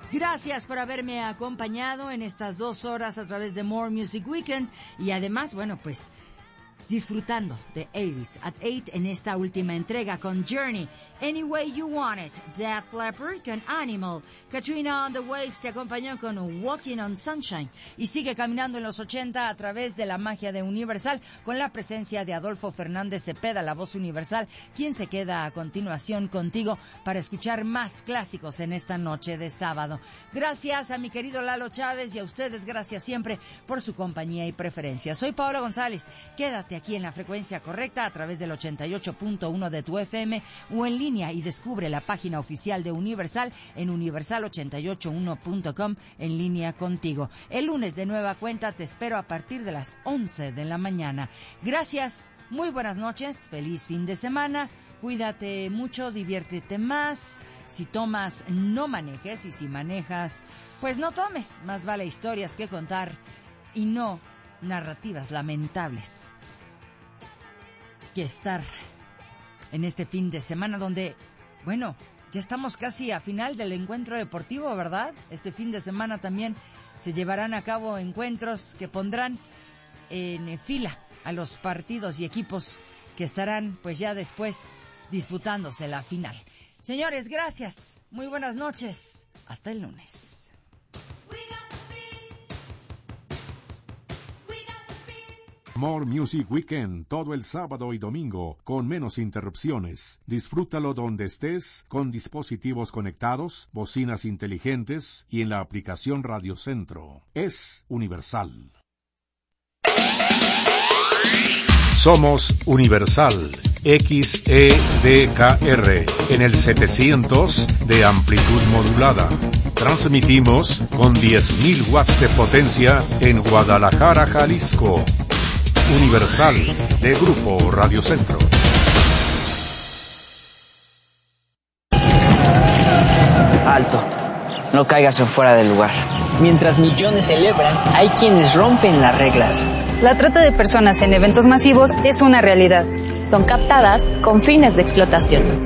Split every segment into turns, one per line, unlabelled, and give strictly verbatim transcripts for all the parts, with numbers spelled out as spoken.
Gracias por haberme acompañado en estas dos horas a través de More Music Weekend y además, bueno, pues disfrutando de eighties at eight en esta última entrega con Journey, Any Way You Want It, Def Leppard con Animal, Katrina on the Waves te acompañó con Walking on Sunshine y sigue caminando en los ochenta a través de la magia de Universal con la presencia de Adolfo Fernández Cepeda, la voz universal, quien se queda a continuación contigo para escuchar más clásicos en esta noche de sábado. Gracias a mi querido Lalo Chávez y a ustedes, gracias siempre por su compañía y preferencia. Soy Paola González, quédate aquí en la frecuencia correcta a través del ochenta y ocho punto uno de tu F M o en línea y descubre la página oficial de Universal en universal ochenta y ocho uno punto com en línea contigo. El lunes de nueva cuenta te espero a partir de las once de la mañana. Gracias, muy buenas noches, feliz fin de semana, cuídate mucho, diviértete más. Si tomas, no manejes, y si manejas, pues no tomes. Más vale historias que contar y no narrativas lamentables que estar en este fin de semana donde, bueno, ya estamos casi a final del encuentro deportivo, ¿verdad? Este fin de semana también se llevarán a cabo encuentros que pondrán en fila a los partidos y equipos que estarán pues ya después disputándose la final. Señores, gracias, muy buenas noches, hasta el lunes.
More Music Weekend, todo el sábado y domingo, con menos interrupciones. Disfrútalo donde estés, con dispositivos conectados, bocinas inteligentes y en la aplicación Radio Centro. Es Universal. Somos Universal, X E D K R, en el setecientos de amplitud modulada. Transmitimos con diez mil watts de potencia en Guadalajara, Jalisco. Universal, de Grupo Radio Centro.
Alto, no caigas en fuera del lugar. Mientras millones celebran, hay quienes rompen las reglas.
La trata de personas en eventos masivos es una realidad.
Son captadas con fines de explotación.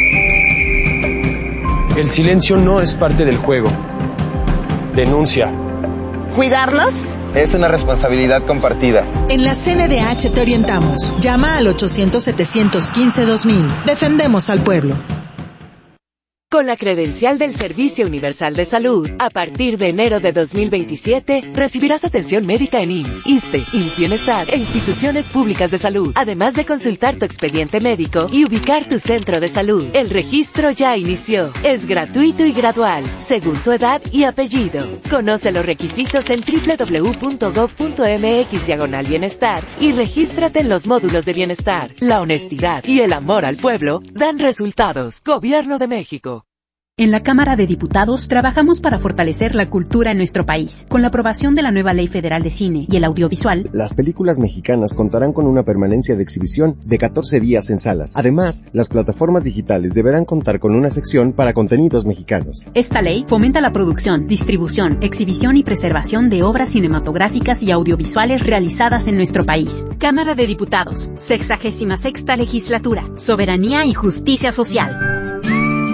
El silencio no es parte del juego. Denuncia.
¿Cuidarlos?
Es una responsabilidad compartida.
En la C N D H te orientamos. Llama al ochocientos, setecientos quince, dos mil. Defendemos al pueblo.
Con la credencial del Servicio Universal de Salud, a partir de enero de dos mil veintisiete, recibirás atención médica en I M S S, ISSSTE, I M S S Bienestar e instituciones públicas de salud, además de consultar tu expediente médico y ubicar tu centro de salud. El registro ya inició. Es gratuito y gradual, según tu edad y apellido. Conoce los requisitos en doble u doble u doble u punto gob punto eme equis diagonal bienestar y regístrate en los módulos de bienestar. La honestidad y el amor al pueblo dan resultados. Gobierno de México.
En la Cámara de Diputados trabajamos para fortalecer la cultura en nuestro país. Con la aprobación de la nueva Ley Federal de Cine y el Audiovisual,
las películas mexicanas contarán con una permanencia de exhibición de catorce días en salas. Además, las plataformas digitales deberán contar con una sección para contenidos mexicanos.
Esta ley fomenta la producción, distribución, exhibición y preservación de obras cinematográficas y audiovisuales realizadas en nuestro país. Cámara de Diputados, sexagésima sexta legislatura, soberanía y justicia social.